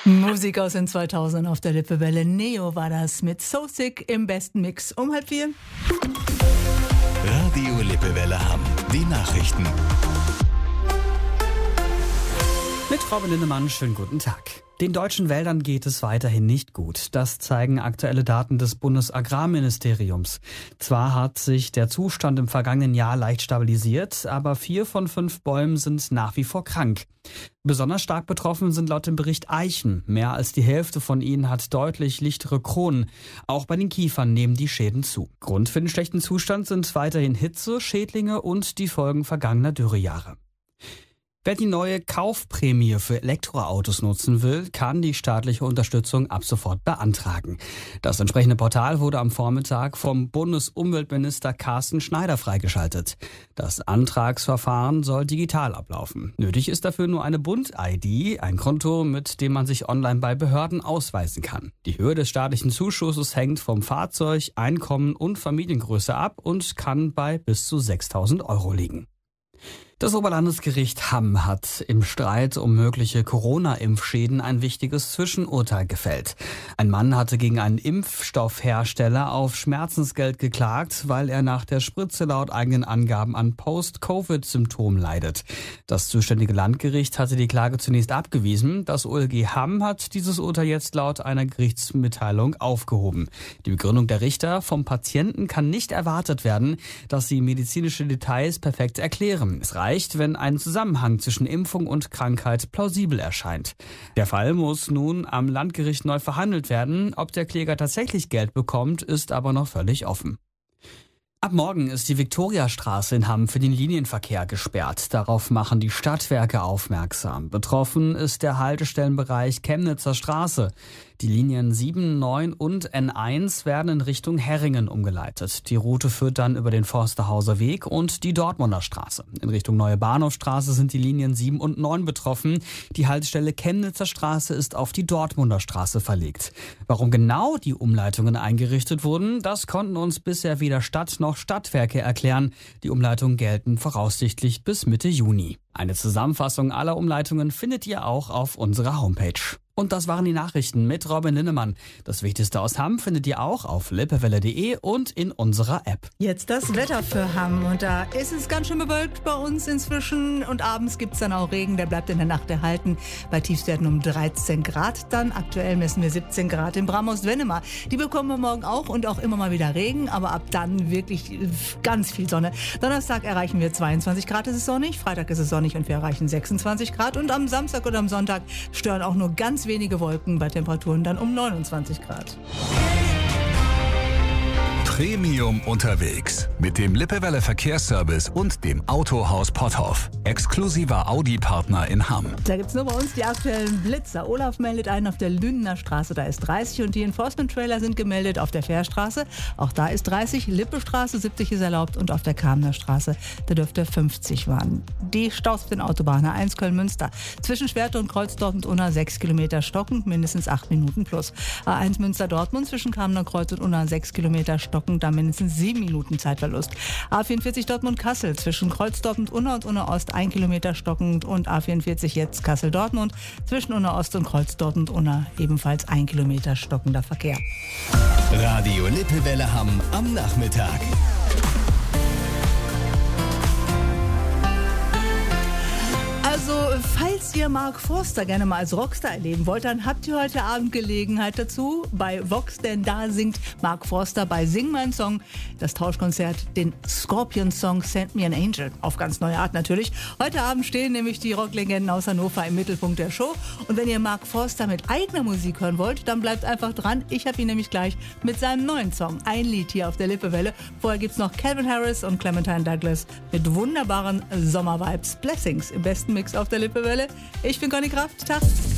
Musik aus den 2000ern auf der Lippewelle. Neo war das mit So Sick im besten Mix um 3:30. Radio Lippewelle Hamm. Die Nachrichten. Mit Frau Lindemann, schönen guten Tag. Den deutschen Wäldern geht es weiterhin nicht gut. Das zeigen aktuelle Daten des Bundesagrarministeriums. Zwar hat sich der Zustand im vergangenen Jahr leicht stabilisiert, aber 4 von 5 Bäumen sind nach wie vor krank. Besonders stark betroffen sind laut dem Bericht Eichen. Mehr als die Hälfte von ihnen hat deutlich lichtere Kronen. Auch bei den Kiefern nehmen die Schäden zu. Grund für den schlechten Zustand sind weiterhin Hitze, Schädlinge und die Folgen vergangener Dürrejahre. Wer die neue Kaufprämie für Elektroautos nutzen will, kann die staatliche Unterstützung ab sofort beantragen. Das entsprechende Portal wurde am Vormittag vom Bundesumweltminister Carsten Schneider freigeschaltet. Das Antragsverfahren soll digital ablaufen. Nötig ist dafür nur eine Bund-ID, ein Konto, mit dem man sich online bei Behörden ausweisen kann. Die Höhe des staatlichen Zuschusses hängt vom Fahrzeug, Einkommen und Familiengröße ab und kann bei bis zu 6.000 € liegen. Das Oberlandesgericht Hamm hat im Streit um mögliche Corona-Impfschäden ein wichtiges Zwischenurteil gefällt. Ein Mann hatte gegen einen Impfstoffhersteller auf Schmerzensgeld geklagt, weil er nach der Spritze laut eigenen Angaben an Post-Covid-Symptomen leidet. Das zuständige Landgericht hatte die Klage zunächst abgewiesen. Das OLG Hamm hat dieses Urteil jetzt laut einer Gerichtsmitteilung aufgehoben. Die Begründung der Richter: vom Patienten kann nicht erwartet werden, dass sie medizinische Details perfekt erklären. Es reicht, wenn ein Zusammenhang zwischen Impfung und Krankheit plausibel erscheint. Der Fall muss nun am Landgericht neu verhandelt werden. Ob der Kläger tatsächlich Geld bekommt, ist aber noch völlig offen. Ab morgen ist die Viktoriastraße in Hamm für den Linienverkehr gesperrt. Darauf machen die Stadtwerke aufmerksam. Betroffen ist der Haltestellenbereich Chemnitzer Straße. Die Linien 7, 9 und N1 werden in Richtung Herringen umgeleitet. Die Route führt dann über den Forsterhauser Weg und die Dortmunder Straße. In Richtung Neue Bahnhofstraße sind die Linien 7 und 9 betroffen. Die Haltestelle Chemnitzer Straße ist auf die Dortmunder Straße verlegt. Warum genau die Umleitungen eingerichtet wurden, das konnten uns bisher weder Stadt noch Stadtwerke erklären. Die Umleitungen gelten voraussichtlich bis Mitte Juni. Eine Zusammenfassung aller Umleitungen findet ihr auch auf unserer Homepage. Und das waren die Nachrichten mit Robin Lindemann. Das Wichtigste aus Hamm findet ihr auch auf lippewelle.de und in unserer App. Jetzt das Wetter für Hamm. Und da ist es ganz schön bewölkt bei uns inzwischen. Und abends gibt es dann auch Regen. Der bleibt in der Nacht erhalten. Bei Tiefstwerten um 13 Grad. Dann aktuell messen wir 17 Grad in Bramhorst-Wennemar. Die bekommen wir morgen auch und auch immer mal wieder Regen. Aber ab dann wirklich ganz viel Sonne. Donnerstag erreichen wir 22 Grad, ist es sonnig. Freitag ist es sonnig und wir erreichen 26 Grad. Und am Samstag oder am Sonntag stören auch nur ganz wenige Wolken bei Temperaturen dann um 29 Grad. Premium unterwegs mit dem Lippewelle Verkehrsservice und dem Autohaus Potthoff. Exklusiver Audi-Partner in Hamm. Da gibt es nur bei uns die aktuellen Blitzer. Olaf meldet einen auf der Lünener Straße, da ist 30 und die Enforcement-Trailer sind gemeldet auf der Fährstraße. Auch da ist 30, Lippestraße 70 ist erlaubt und auf der Kamener Straße, da dürfte 50 fahren. Die Staus auf den Autobahnen A1 Köln-Münster. Zwischen Schwerte und Kreuzdorf und Unna 6 Kilometer stockend, mindestens 8 Minuten plus. A1 Münster-Dortmund zwischen Kamener Kreuz und Unna 6 Kilometer stockend, da mindestens 7 Minuten Zeitverlust. A44 Dortmund-Kassel zwischen Kreuzdorf und Unna Ost 1 Kilometer stockend und A44 jetzt Kassel-Dortmund zwischen Unna Ost und Kreuzdorf und Unna ebenfalls 1 Kilometer stockender Verkehr. Radio Lippewelle Hamm am Nachmittag. Also, falls ihr Mark Forster gerne mal als Rockstar erleben wollt, dann habt ihr heute Abend Gelegenheit dazu bei Vox, denn da singt Mark Forster bei Sing Mein Song, das Tauschkonzert, den Scorpions-Song Send Me an Angel. Auf ganz neue Art natürlich. Heute Abend stehen nämlich die Rocklegenden aus Hannover im Mittelpunkt der Show. Und wenn ihr Mark Forster mit eigener Musik hören wollt, dann bleibt einfach dran. Ich habe ihn nämlich gleich mit seinem neuen Song. Ein Lied hier auf der Lippewelle. Vorher gibt's noch Calvin Harris und Clementine Douglas mit wunderbaren Sommervibes. Blessings im besten Mix auf der Lippewelle. Ich bin Conny Kraft. Tag.